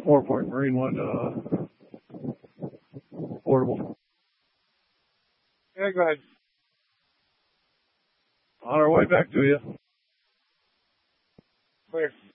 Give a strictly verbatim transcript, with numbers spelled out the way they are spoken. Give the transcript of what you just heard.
four-point Marine one, uh, portable. Yeah, go ahead. On our way back to you. Clear.